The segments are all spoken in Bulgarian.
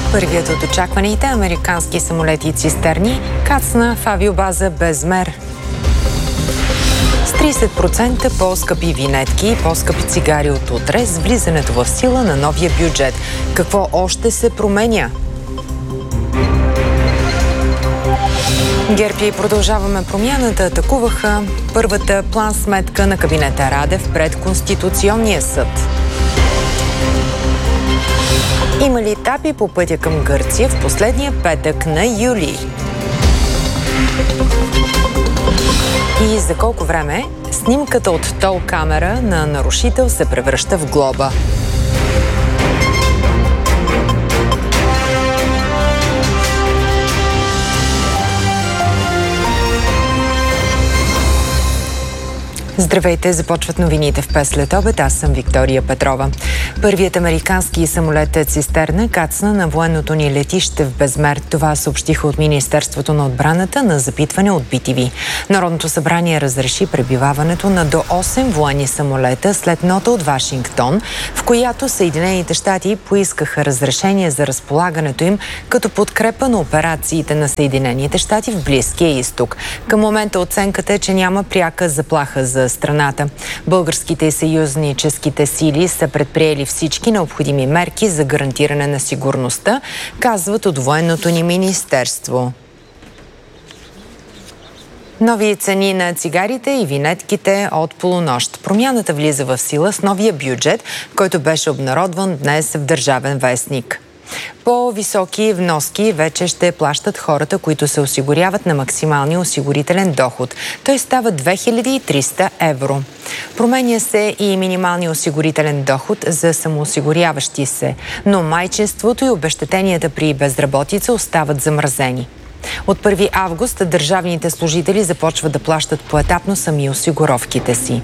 Първият от очакваните американски самолети цистерни кацна в авиобаза Безмер. С 30% по-скъпи винетки и по-скъпи цигари от утре с влизането в сила на новия бюджет. Какво още се променя? ГЕРБ и Продължаваме промяната атакуваха първата план-сметка на кабинета Радев пред Конституционния съд. Има ли етапи по пътя към Гърция в последния петък на юли? И за колко време снимката от тол камера на нарушител се превръща в глоба? Здравейте, започват новините в 5 след обед. Аз съм Виктория Петрова. Първият американски самолет цистерна кацна на военното ни летище в Безмер. Това съобщиха от Министерството на отбраната на запитване от BTV. Народното събрание разреши пребиваването на до 8 военни самолета след нота от Вашингтон, в която Съединените щати поискаха разрешение за разполагането им като подкрепа на операциите на Съединените щати в Близкия изток. Към момента оценката е, че няма пряка заплаха за страната. Българските и съюзническите сили са предприели всички необходими мерки за гарантиране на сигурността, казват от военното ни министерство. Нови цени на цигарите и винетките от полунощ. Промяната влиза в сила с новия бюджет, който беше обнародван днес в Държавен вестник. По-високи вноски вече ще плащат хората, които се осигуряват на максималния осигурителен доход. Той става 2300 евро. Променя се и минималния осигурителен доход за самоосигуряващи се, но майчинството и обезщетенията при безработица остават замразени. От 1 август държавните служители започват да плащат поетапно сами осигуровките си.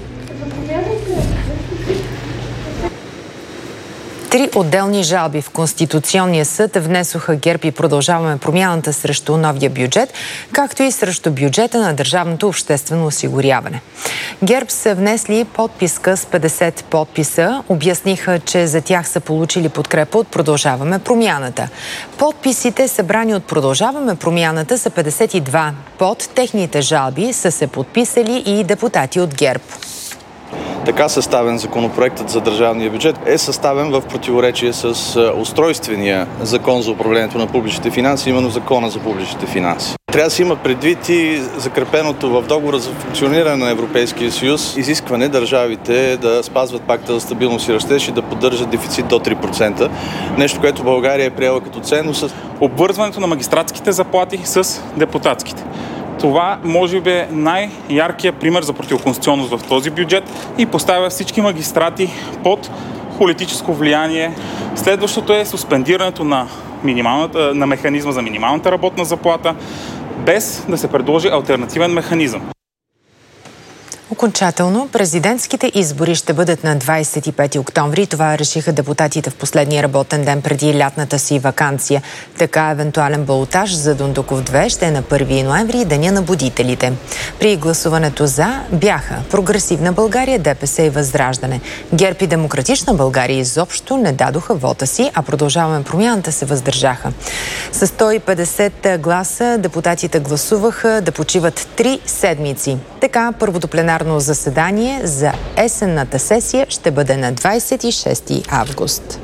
3 отделни жалби в Конституционния съд внесоха ГЕРБ и Продължаваме промяната срещу новия бюджет, както и срещу бюджета на държавното обществено осигуряване. ГЕРБ са внесли подписка с 50 подписа. Обясниха, че за тях са получили подкрепа от Продължаваме промяната. Подписите, събрани от Продължаваме промяната, са 52. Под техните жалби са се подписали и депутати от ГЕРБ. Така съставен законопроектът за държавния бюджет е съставен в противоречие с устройствения закон за управлението на публичните финанси, именно закона за публичните финанси. Трябва да се има предвид и закрепеното в договора за функциониране на Европейския съюз изискване държавите да спазват пакта за стабилност и растеж и да поддържат дефицит до 3%. Нещо, което България е приела като ценност. Обвързването на магистратските заплати с депутатските. Това може би е най-яркият пример за противоконституционност в този бюджет и поставя всички магистрати под политическо влияние. Следващото е суспендирането на механизма за минималната работна заплата, без да се предложи алтернативен механизъм. Окончателно, президентските избори ще бъдат на 25 октомври. Това решиха депутатите в последния работен ден преди лятната си ваканция. Така евентуален балотаж за Дондуков 2 ще е на 1 ноември, деня на будителите. При гласуването за бяха Прогресивна България, ДПС и Възраждане. ГЕРБ и Демократична България изобщо не дадоха вота си, а Продължаваме промяната се въздържаха. С 150 гласа депутатите гласуваха да почиват 3 седмици. Така, първото пленарно заседание за есенната сесия ще бъде на 26 август.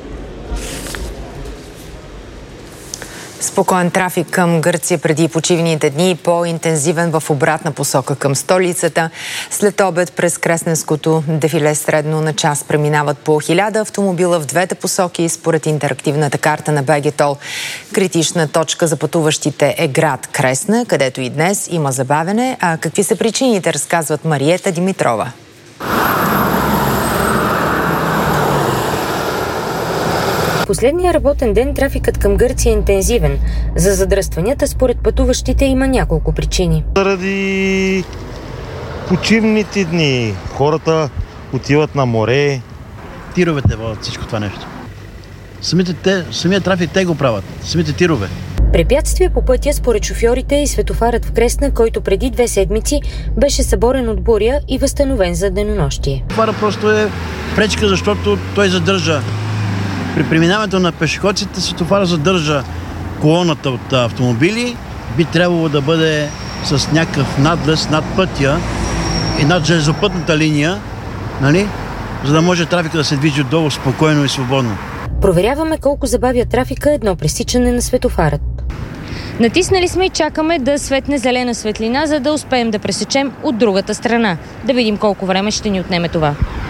Спокоен трафик към Гърция преди почивните дни и по-интензивен в обратна посока към столицата. След обед през Кресненското дефиле средно на час преминават по 1000 автомобила в двете посоки според интерактивната карта на БГТОЛ. Критична точка за пътуващите е град Кресна, където и днес има забавяне. А какви са причините, разказват Мариета Димитрова. Последния работен ден трафикът към Гърция е интензивен. За задръстванията според пътуващите има няколко причини. Заради почивните дни хората отиват на море. Тировете водят всичко това нещо. Самия трафик те го правят. Самите тирове. Препятствие по пътя според шофьорите и светофарът в Кресна, който преди 2 седмици беше съборен от буря и възстановен за денонощие. Това просто е пречка, защото той задържа При преминаването на пешеходците светофара задържа колоната от автомобили. Би трябвало да бъде с някакъв надлез над пътя и над железопътната линия, нали? За да може трафика да се движи отдолу спокойно и свободно. Проверяваме колко забавя трафика едно пресичане на светофарът. Натиснали сме и чакаме да светне зелена светлина, за да успеем да пресечем от другата страна. Да видим колко време ще ни отнеме това.